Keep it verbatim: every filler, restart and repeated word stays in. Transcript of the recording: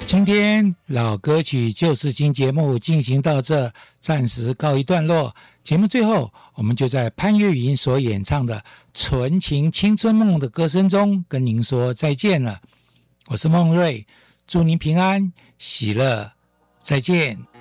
今天老歌曲旧事情节目进行到这，暂时告一段落。节目最后，我们就在潘越云所演唱的纯情青春梦的歌声中跟您说再见了。我是孟瑞，祝您平安喜乐，再见。